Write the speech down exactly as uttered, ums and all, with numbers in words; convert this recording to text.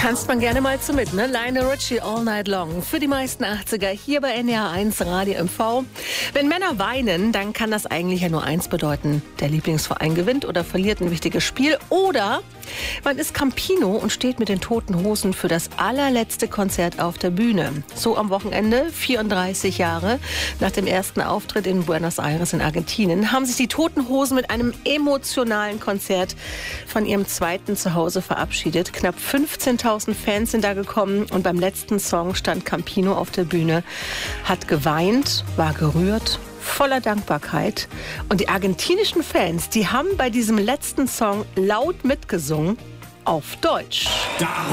Tanzt man gerne mal zu mit, ne? Lionel Richie, All Night Long. Für die meisten achtziger hier bei N D R eins Radio M V. Wenn Männer weinen, dann kann das eigentlich ja nur eins bedeuten. Der Lieblingsverein gewinnt oder verliert ein wichtiges Spiel. Oder man ist Campino und steht mit den Toten Hosen für das allerletzte Konzert auf der Bühne. So am Wochenende, vierunddreißig Jahre nach dem ersten Auftritt in Buenos Aires in Argentinien, haben sich die Toten Hosen mit einem emotionalen Konzert von ihrem zweiten Zuhause verabschiedet. Knapp fünfzehntausend Fans sind da gekommen und beim letzten Song stand Campino auf der Bühne, hat geweint, war gerührt, voller Dankbarkeit. Und die argentinischen Fans, die haben bei diesem letzten Song laut mitgesungen auf Deutsch. Darum